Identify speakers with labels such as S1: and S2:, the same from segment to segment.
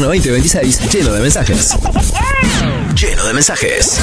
S1: Invierno 2026, lleno de mensajes. Lleno de mensajes.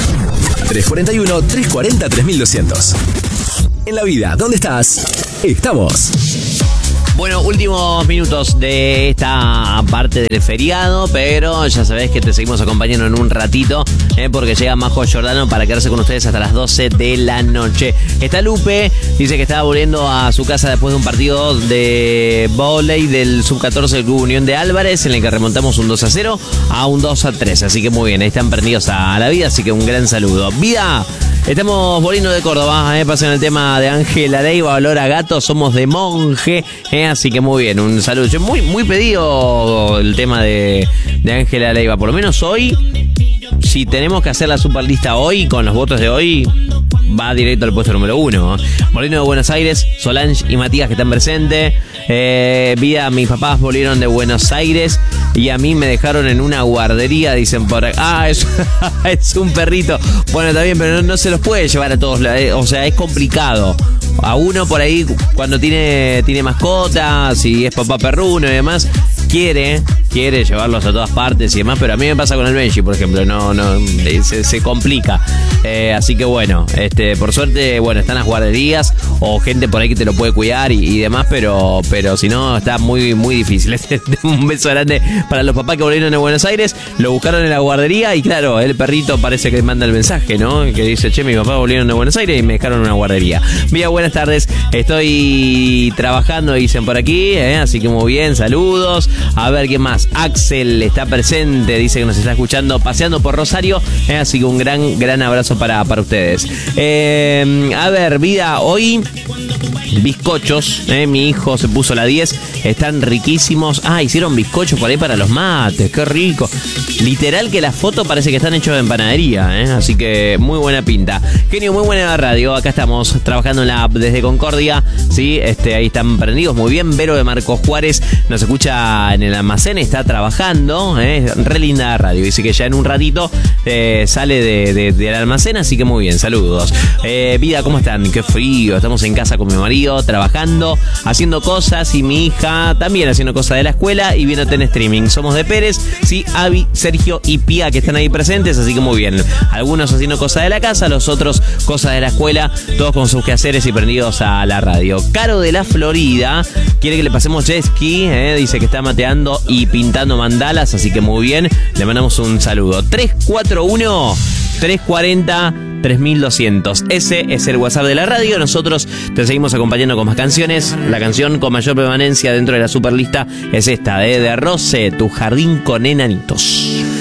S1: 341-340-3200. En la vida, ¿dónde estás? Estamos.
S2: Bueno, últimos minutos de esta parte del feriado, pero ya sabés que te seguimos acompañando en un ratito, porque llega Majo Giordano para quedarse con ustedes hasta las 12 de la noche. Está Lupe, dice que estaba volviendo a su casa después de un partido de vóley del Sub-14 del Club Unión de Álvarez, en el que remontamos un 2-0 a un 2-3, así que muy bien, ahí están prendidos a la vida, así que un gran saludo. ¡Vida! Estamos volviendo de Córdoba, pasan el tema de Ángela Leiva, olor a gato, somos de Monje, así que muy bien, un saludo. Yo muy pedido el tema de Ángela Leiva, por lo menos hoy, si tenemos que hacer la superlista hoy, con los votos de hoy, va directo al puesto número 1. Molino de Buenos Aires, Solange y Matías que están presentes. Vida, mis papás volvieron de Buenos Aires y a mí me dejaron en una guardería, dicen por acá. Ah, es un perrito. Bueno, está bien, pero no se los puede llevar a todos. O sea, es complicado. A uno por ahí, cuando tiene mascotas y es papá perruno y demás, quiere llevarlos a todas partes y demás, pero a mí me pasa con el Benji, por ejemplo, se complica. Así que bueno, por suerte, bueno, están las guarderías o gente por ahí que te lo puede cuidar y demás, pero si no, está muy difícil. Un beso grande para los papás que volvieron de Buenos Aires, lo buscaron en la guardería y claro, el perrito parece que manda el mensaje, ¿no? Que dice, che, mi papá volvieron de Buenos Aires y me dejaron en una guardería. Mira, buenas tardes, estoy trabajando, dicen por aquí, así que muy bien, saludos. A ver, ¿qué más? Axel está presente, dice que nos está escuchando paseando por Rosario, así que un gran abrazo para ustedes. A ver, vida, hoy bizcochos, mi hijo se puso la 10, están riquísimos. Hicieron bizcochos por ahí para los mates, qué rico. Literal que la foto parece que están hechos de empanadería, así que muy buena pinta. Genio, muy buena radio, acá estamos trabajando en la app desde Concordia, ¿sí? Ahí están prendidos muy bien. Vero de Marcos Juárez nos escucha en el almacén, está trabajando, re linda radio, dice que ya en un ratito sale del almacén, así que muy bien, saludos. Vida, ¿cómo están? Qué frío, estamos en casa con mi marido, trabajando, haciendo cosas y mi hija también haciendo cosas de la escuela y viéndote en streaming. Somos de Pérez, sí, Avi, Sergio y Pía que están ahí presentes, así que muy bien. Algunos haciendo cosas de la casa, los otros cosas de la escuela, todos con sus quehaceres y prendidos a la radio. Caro de la Florida quiere que le pasemos jet ski, dice que está mateando y pintando mandalas, así que muy bien, le mandamos un saludo. 341-340-3200. Ese es el WhatsApp de la radio. Nosotros te seguimos acompañando con más canciones. La canción con mayor permanencia dentro de la superlista es esta, de Rose, Tu jardín con enanitos.